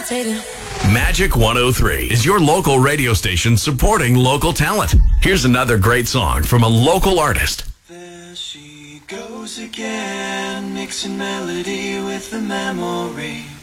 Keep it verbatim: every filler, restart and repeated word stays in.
levitating. Magic one oh three is your local radio station supporting local talent. Here's another great song from a local artist. There she goes again, mixing melody with the memory.